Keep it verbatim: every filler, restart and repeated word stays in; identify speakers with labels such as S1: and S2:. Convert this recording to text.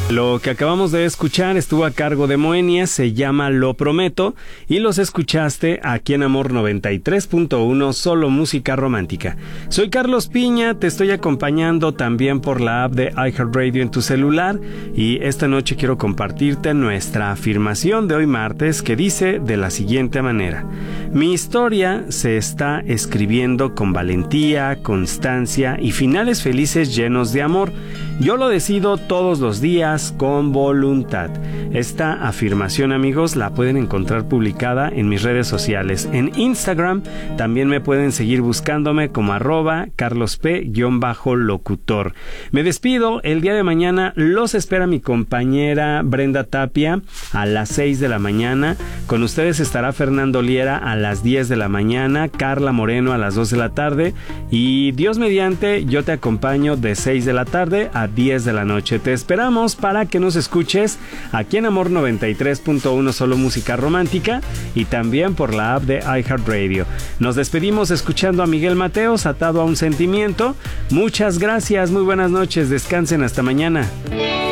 S1: Lo que acabamos de escuchar estuvo a cargo de Moenia, se llama Lo Prometo, y los escuchaste aquí en Amor noventa y tres punto uno, solo música romántica. Soy Carlos Piña, te estoy acompañando también por la app de iHeartRadio en tu celular, y esta noche quiero compartirte nuestra afirmación de hoy martes, que dice de la siguiente manera: mi historia se está escribiendo con valentía, constancia y finales felices llenos de amor. Yo lo decido todos los días con voluntad. Esta afirmación, amigos, la pueden encontrar publicada en mis redes sociales. En Instagram también me pueden seguir buscándome como arroba carlosp-locutor. Me despido. El día de mañana los espera mi compañera Brenda Tapia a las seis de la mañana. Con ustedes estará Fernando Liera a las diez de la mañana, Carla Moreno a las dos de la tarde, y Dios mediante yo te acompaño de seis de la tarde a diez de la noche. Te esperamos para que nos escuches aquí en Amor noventa y tres punto uno, solo música romántica, y también por la app de iHeartRadio. Nos despedimos escuchando a Miguel Mateos, Atado a un sentimiento. Muchas gracias, muy buenas noches, descansen hasta mañana.